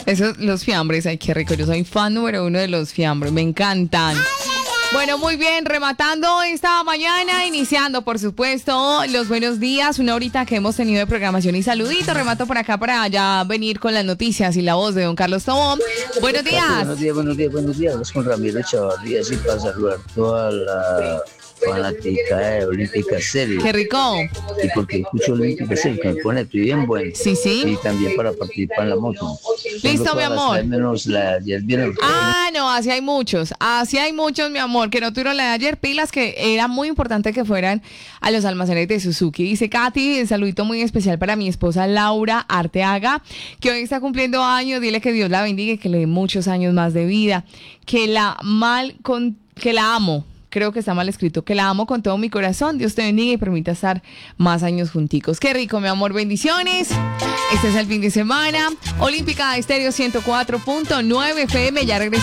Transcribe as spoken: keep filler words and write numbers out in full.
Esos, los fiambres, ay, qué rico. Yo soy fan número uno de los fiambres, me encantan. Bueno, muy bien, rematando esta mañana, iniciando, por supuesto, los buenos días, una horita que hemos tenido de programación y saludito. Remato por acá para ya venir con las noticias y la voz de don Carlos Tobón. Buenos días. Buenos días, buenos días, buenos días. Hablas con Ramiro Chavarría, así para saludar toda la fanática de Olímpica Serie. Qué rico. Y porque escucho Olímpica Serie, que me pone bien bueno. Sí, sí. Y también para participar en la moto. Listo, mi amor. Menos la de ayer viernes. Ah, no, así hay muchos. Así hay muchos, mi amor, que no tuvieron la de ayer. Pilas, que era muy importante que fueran a los almacenes de Suzuki. Dice Katy, un saludito muy especial para mi esposa Laura Arteaga, que hoy está cumpliendo años. Dile que Dios la bendiga y que le dé muchos años más de vida. Que la mal con, que la amo. Creo que está mal escrito, que la amo con todo mi corazón. Dios te bendiga y permita estar más años junticos. Qué rico, mi amor, bendiciones. Este es el fin de semana. Olímpica Estéreo ciento cuatro punto nueve F M, ya regresamos.